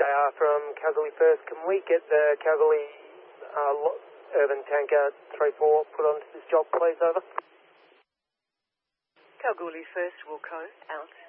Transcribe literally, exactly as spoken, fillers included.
R from Kalgoorlie First. Can we get the Kalgoorlie uh, lo- Urban Tanker three four put onto this job, please? Over. Kalgoorlie First, Wilco, out.